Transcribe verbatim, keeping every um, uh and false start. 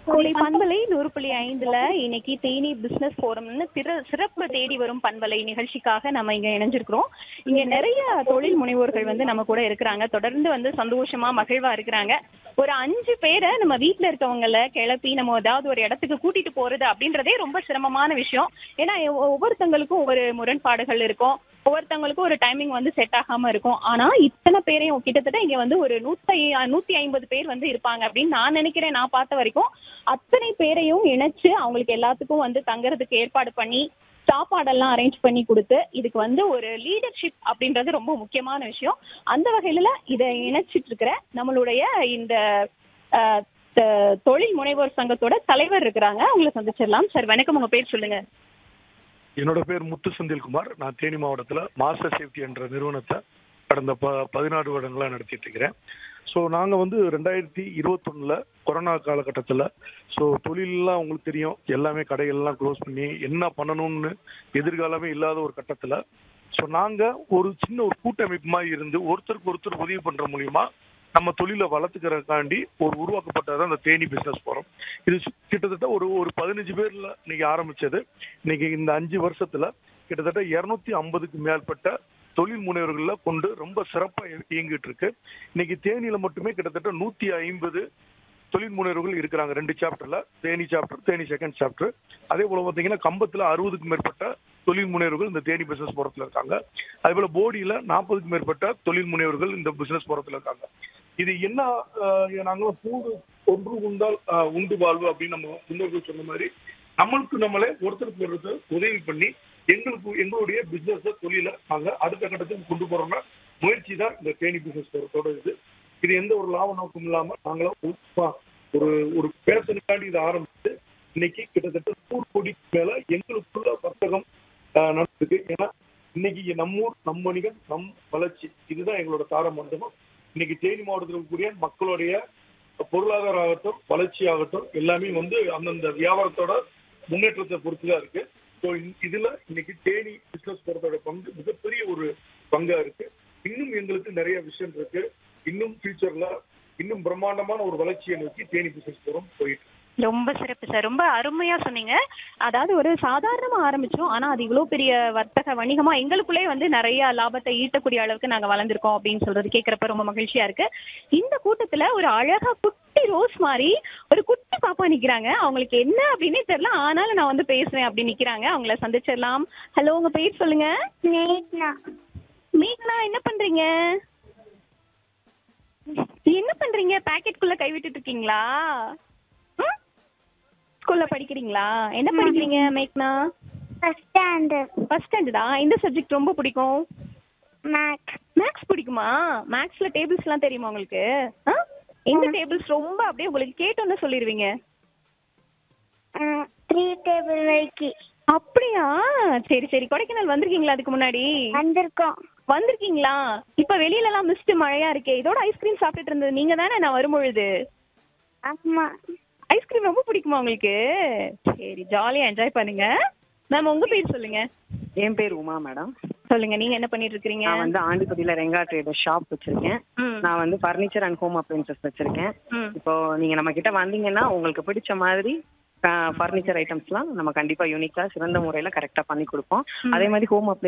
கோடை பண்பலை நூறு புள்ளி ஐந்துல இன்னைக்கு தேனி பிசினஸ் போரம்னு திரு சிறப்பு தேடி வரும் பண்பலை நிகழ்ச்சிக்காக நம்ம இங்க இணைஞ்சிருக்கிறோம். இங்க நிறைய தொழில் முனைவோர்கள் வந்து நம்ம கூட இருக்கிறாங்க. தொடர்ந்து வந்து சந்தோஷமா மகிழ்வா இருக்கிறாங்க. ஒரு அஞ்சு பேரை நம்ம வீட்டுல இருக்கவங்கள கிளப்பி நம்ம ஏதாவது ஒரு இடத்துக்கு கூட்டிட்டு போறது அப்படின்றதே ரொம்ப சிரமமான விஷயம். ஏன்னா ஒ- ஒவ்வொருத்தங்களுக்கும் ஒவ்வொரு முரண்பாடுகள் இருக்கும். ஒவ்வொருத்தவங்களுக்கும் ஒரு டைமிங் வந்து செட் ஆகாம இருக்கும். ஆனா இத்தனை பேரையும் கிட்டத்தட்ட இங்க வந்து ஒரு நூத்தி நூத்தி ஐம்பது பேர் வந்து இருப்பாங்க அப்படின்னு நான் நினைக்கிறேன். நான் பார்த்த வரைக்கும் அத்தனை பேரையும் இணைச்சு அவங்களுக்கு எல்லாத்துக்கும் வந்து தங்கறதுக்கு ஏற்பாடு பண்ணி சாப்பாடெல்லாம் அரேஞ்ச் பண்ணி கொடுத்து இதுக்கு வந்து ஒரு லீடர்ஷிப் அப்படின்றது ரொம்ப முக்கியமான விஷயம். அந்த வகையில இதை இணைச்சிட்டு இருக்கிற நம்மளுடைய இந்த அஹ், த- தொழில் முனைவோர் சங்கத்தோட தலைவர் இருக்கிறாங்க. அவங்களை சந்திச்சிடலாம். சார் வணக்கம், உங்க பேர் சொல்லுங்க. என்னோட பேர் முத்து செந்தில்குமார். நான் தேனி மாவட்டத்தில் மாஸ்டர் சேஃப்டி என்ற நிறுவனத்தை கடந்த ப பதினாறு வருடங்களா நடத்திட்டு இருக்கிறேன். ஸோ நாங்கள் வந்து ரெண்டாயிரத்தி இருபத்தொன்னுல கொரோனா காலகட்டத்தில் ஸோ தொழிலெலாம் உங்களுக்கு தெரியும், எல்லாமே கடைகள்லாம் க்ளோஸ் பண்ணி என்ன பண்ணணும்னு எதிர்காலமே இல்லாத ஒரு கட்டத்தில் ஸோ நாங்கள் ஒரு சின்ன ஒரு கூட்டமைப்பு மாதிரி இருந்து ஒருத்தருக்கு ஒருத்தர் உதவி பண்ணுற மூலியமா நம்ம தொழிலை வளர்த்துக்கிறதுக்காண்டி ஒரு உருவாக்கப்பட்டது அந்த தேனி பிசினஸ் போறோம். இது சு- கிட்டத்தட்ட ஒரு ஒரு பதினஞ்சு பேர்ல இன்னைக்கு ஆரம்பிச்சது. இன்னைக்கு இந்த அஞ்சு வருஷத்துல கிட்டத்தட்ட இருநூத்தி ஐம்பதுக்கு மேற்பட்ட தொழில் முனைவர்கள கொண்டு ரொம்ப சிறப்பா இய- இயங்கிட்டு இருக்கு. இன்னைக்கு தேனியில மட்டுமே கிட்டத்தட்ட நூத்தி ஐம்பது தொழில் முனைவர்கள் இருக்கிறாங்க. ரெண்டு சாப்டர்ல, Theni chapter, Theni second chapter. அதே போல பாத்தீங்கன்னா கம்பத்துல அறுபதுக்கும் மேற்பட்ட தொழில் முனைவர்கள் இந்த தேனி பிசினஸ் போறத்துல இருக்காங்க. அதே போல போடியில நாற்பதுக்கும் மேற்பட்ட தொழில் முனைவர்கள் இந்த பிசினஸ் போறத்துல இருக்காங்க. இது என்ன, ஆஹ், நாங்க கூடு ஒன்று உண்டால் ஆஹ், உண்டு வாழ்வு அப்படின்னு நம்ம முன்னோர்கள் சொன்ன மாதிரி நம்மளுக்கு நம்மளே ஒருத்தருக்கு ஒருத்தர் உதவி பண்ணி எங்களுக்கு எங்களுடைய பிசினஸ் தொழிலை நாங்க அடுத்த கட்டத்துக்கு கொண்டு போறோம்னா முயற்சி தான் இந்த தேனி பிசினஸ் போறதோட இது. இது எந்த ஒரு லாப நோக்கம் இல்லாம நாங்களும் உப்பா ஒரு ஒரு பேசனுக்காண்டி இதை ஆரம்பிச்சு இன்னைக்கு கிட்டத்தட்ட நூறு கோடிக்கு மேல எங்களுக்குள்ள வர்த்தகம் ஆஹ், நடந்திருக்கு. ஏன்னா இன்னைக்கு நம்ம ஊர் நம் வணிகம் நம் வளர்ச்சி இதுதான் எங்களோட தார மண்டபம். இன்னைக்கு தேனி மாவட்டத்தில் இருக்கக்கூடிய மக்களுடைய பொருளாதார ஆகட்டும் வளர்ச்சி ஆகட்டும் எல்லாமே வந்து அந்தந்த வியாபாரத்தோட முன்னேற்றத்தை பொறுத்து தான் இருக்கு. ஸோ இதுல இன்னைக்கு தேனி பிசினஸ் போறதோட பங்கு மிகப்பெரிய ஒரு பங்கா இருக்கு. இன்னும் எங்களுக்கு நிறைய விஷயம் இருக்கு. இன்னும் ஃபியூச்சர்ல இன்னும் பிரம்மாண்டமான ஒரு வளர்ச்சியை நோக்கி தேனி பிசினஸ் போறோம் போயிட்டு இருக்கு. ரொம்ப சிறப்பு சார், ரொம்ப அருமையா சொன்னீங்க. அதாவது ஒரு சாதாரணமா ஆரம்பிச்சோம், ஆனா அது இவ்வளவு பெரிய வர்த்தக வணிகமா எங்களுக்குள்ளே வந்து நிறைய லாபத்தை ஈட்டக்கூடிய அளவுக்கு நாங்க வளர்ந்துருக்கோம் அப்படின்னு சொல்றது கேட்கறப்ப ரொம்ப மகிழ்ச்சியா இருக்கு. இந்த கூட்டத்துல ஒரு அழகா குட்டி ரோஸ் மாதிரி ஒரு குட்டி பாப்பா நிக்கிறாங்க. அவங்களுக்கு என்ன அப்படின்னே தெரியல, ஆனாலும் நான் வந்து பேசுவேன் அப்படின்னு நிக்கிறாங்க. அவங்கள சந்திச்சிடலாம். ஹலோ, உங்க பேர் சொல்லுங்க. மேக்னா. மேக்னா, என்ன பண்றீங்க? என்ன பண்றீங்க? பாக்கெட்குள்ள கை விட்டுட்டு இருக்கீங்களா? ம்? ஸ்கூல்ல படிக்கிறீங்களா? என்ன படிக்கிறீங்க மேக்னா? First standard. ஃபர்ஸ்ட் ஸ்டாண்டர்டா? எந்த சப்ஜெக்ட் ரொம்ப பிடிக்கும்? மேக்ஸ். மேக்ஸ் பிடிக்குமா? மேக்ஸ்ல டேபிள்ஸ்லாம் தெரியுமா உங்களுக்கு? ஆ? எந்த டேபிள்ஸ் ரொம்ப அப்படியே உங்களுக்கு கேட்டோன்னு சொல்லிடுவீங்க? த்ரீ டேபிள் வைக்கி அப்படியா? சரி சரி. கொடைக்கானல் வந்திருக்கீங்களா அதுக்கு முன்னாடி? வந்திருக்கோம். வந்திருக்கீங்களா? இப்ப வெளியில எல்லாம் மிஸ்ட் மழையா இருக்கே, இதோட ஐஸ்கிரீம் சாப்பிட்டுட்டு இருந்தது நீங்க தானே நான் வரும்பொழுது? ஆமா. ஐஸ்கிரீம் ரொம்ப பிடிக்குமா உங்களுக்கு? சரி, ஜாலியா என்ஜாய் பண்ணுங்க. மேம், உங்க பேர் சொல்லுங்க. என் பேர் உமா மேடம். சொல்லுங்க, நீங்க என்ன பண்ணிட்டு இருக்கீங்க? நான் வந்து ஆண்டிப்பட்டியில ரெங்கா ட்ரேடர் ஷாப் வச்சிருக்கேன். ம். நான் வந்து ஃபர்னிச்சர் அண்ட் ஹோம் அப்ளைன்சஸ் வச்சிருக்கேன். ம். இப்போ நீங்க நம்ம கிட்ட வந்தீங்கன்னா உங்களுக்கு பிடிச்ச மாதிரி ஃபர்னிச்சர் ஐட்டம்ஸ்லாம் நம்ம கண்டிப்பா யூனிக்கா சிறந்த முறையில கரெக்டா பண்ணி கொடுப்போம். ம். அதே மாதிரி ஹோம்